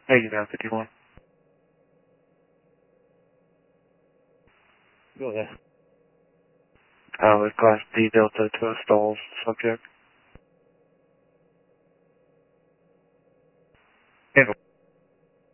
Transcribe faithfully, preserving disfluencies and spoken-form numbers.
eighty-nine fifty-one. Go ahead. Uh, with Class D Delta to a stalls subject. Handle.